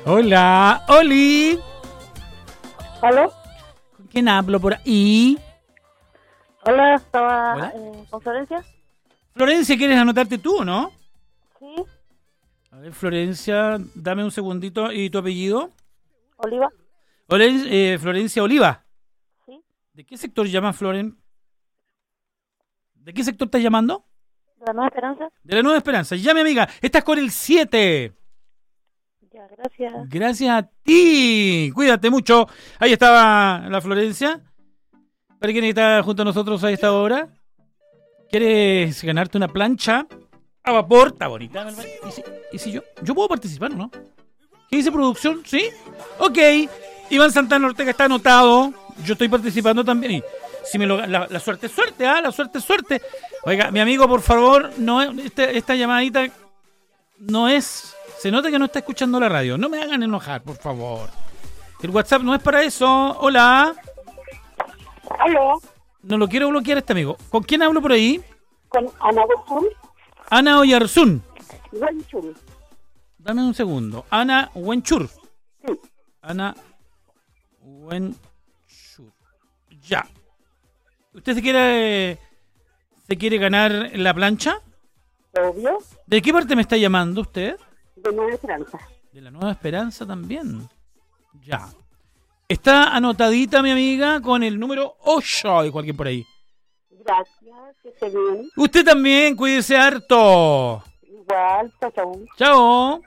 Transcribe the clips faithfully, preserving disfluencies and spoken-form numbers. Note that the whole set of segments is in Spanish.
Hola, Oli. ¿Aló? ¿Con quién hablo por ahí? Hola, estaba Hola. en conferencia. Florencia, ¿quieres anotarte tú o no? Sí, A ver, Florencia, dame un segundito. ¿Y tu apellido? Oliva. Olen- eh, Florencia Oliva. Sí, ¿De qué sector llamas, Floren? ¿De qué sector estás llamando? la Nueva Esperanza. De la Nueva Esperanza. Ya, mi amiga, estás con el siete. Ya, gracias. Gracias a ti. Cuídate mucho. Ahí estaba la Florencia. ¿Para quién está junto a nosotros a esta hora? ¿Quieres ganarte una plancha a vapor? Está bonita. ¿Y si, y si yo? ¿Yo puedo participar o no? ¿Qué dice producción? ¿Sí? Ok. Iván Santana Ortega está anotado. Yo estoy participando también. Y si me lo, la, la suerte es suerte, ¿ah? La suerte es suerte. Oiga, mi amigo, por favor, no esta, esta llamadita no es... Se nota que no está escuchando la radio. No me hagan enojar, por favor. El WhatsApp no es para eso. Hola. ¿Aló? No lo quiero bloquear este amigo. ¿Con quién hablo por ahí? Con Ana Huenchul. Ana Oyarzún. Huenchul. Dame un segundo. Ana Wenchur. Sí. Ana Wenchur. Ya. ¿Usted se quiere se quiere ganar la plancha? Obvio. ¿De qué parte me está llamando usted? De Nueva Esperanza. De la Nueva Esperanza también. Ya. Está anotadita mi amiga con el número ocho de cualquier por ahí. Gracias, que esté bien. Usted también, cuídese harto. Igual, chao, chao. Chao.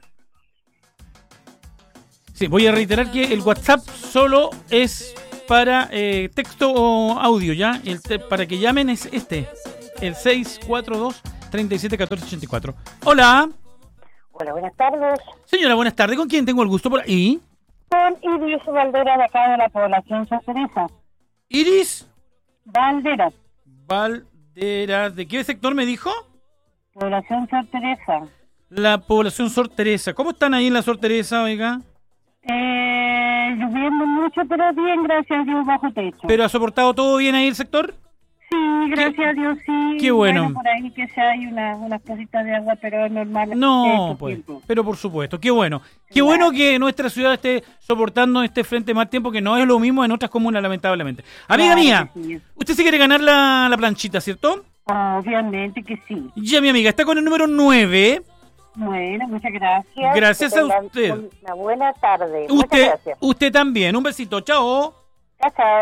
Sí, voy a reiterar que el WhatsApp solo es para eh, texto o audio, ¿ya? El te- para que llamen es este, el seis cuatro dos, tres siete uno cuatro ocho cuatro. Hola. Hola, buenas tardes. Señora, buenas tardes. ¿Con quién tengo el gusto por ahí? Con Iris Valderas, de acá de la población Sor Teresa. Iris Valderas, Valderas. ¿De qué sector me dijo? población Sor Teresa. La población Sor Teresa. ¿Cómo están ahí en la Sor Teresa, oiga? Eh, lloviendo mucho, pero bien, gracias a Dios, bajo techo. ¿Pero ha soportado todo bien ahí el sector? Sí, gracias a Dios, sí. Qué bueno. Por ahí que se hay una, unas cositas de agua, pero es normal. No, estos pues, tiempos. pero por supuesto, qué bueno. Qué Claro. bueno que nuestra ciudad esté soportando este frente más tiempo, que no es lo mismo en otras comunas, lamentablemente. Amiga Claro mía, que sí. usted se quiere ganar la, la planchita, ¿cierto? Obviamente que sí. Ya, mi amiga, está con el número nueve. Bueno, muchas gracias. Gracias Que a tengan usted. Una buena tarde. Muchas Usted, gracias. usted también. Un besito, chao. Chao, chao.